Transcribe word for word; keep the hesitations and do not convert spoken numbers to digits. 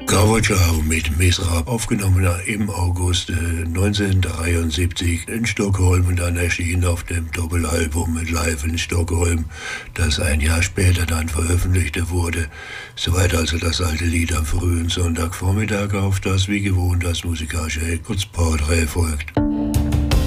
Gavochao mit Mesrab, aufgenommen im August äh, neunzehnhundertdreiundsiebzig in Stockholm und dann erschienen auf dem Doppelalbum Live in Stockholm, das ein Jahr später dann veröffentlicht wurde. Soweit also das alte Lied am frühen Sonntagvormittag, auf das wie gewohnt das musikalische Kurzporträt folgt.